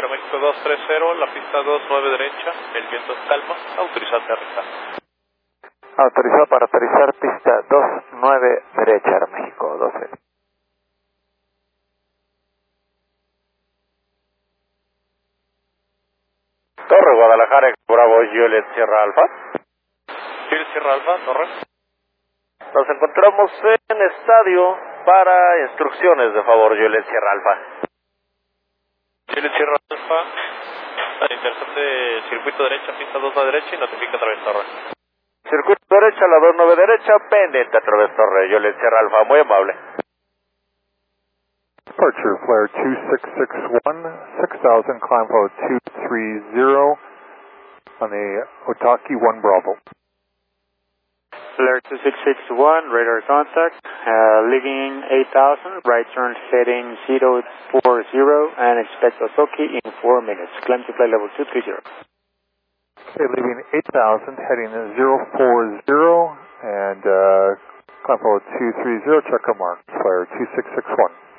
Aeroméxico 230, la pista 29 derecha, el viento es calma, autorizado a aterrizar. Autorizado para aterrizar, pista 29 derecha, Aeroméxico 230. Torre Guadalajara, Bravo, Juliet Sierra Alfa. Juliet Sierra Alfa, torre. Nos encontramos en estadio para instrucciones, de favor, Juliet Sierra Alfa. Juliet Sierra Alfa, interesante circuito derecha, pista 2 derecha y notifica a través torre. Circuito derecha, la 29 derecha, pendiente a través torre, Juliet Sierra Alfa, muy amable. Departure flare 2661, 6000, climb flow 230 on the Otaki 1 Bravo. Flare 2661, radar contact, leaving 8000, right turn heading 040 and expect Otaki in 4 minutes. Climb to flight level 230. Okay, leaving 8000, heading 040 and climb flow 230, check our mark, flare 2661.